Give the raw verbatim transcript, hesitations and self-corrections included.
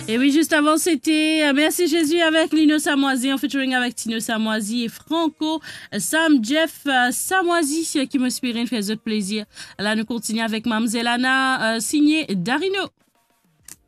Et oui, juste avant, c'était euh, Merci Jésus avec Lino Samoisi en featuring avec Tino Samoisi et Franco Sam Jeff euh, Samoisi euh, qui m'inspire et fait de plaisir. Là, nous continuons avec Mamzelle Anna, euh, signé Darino.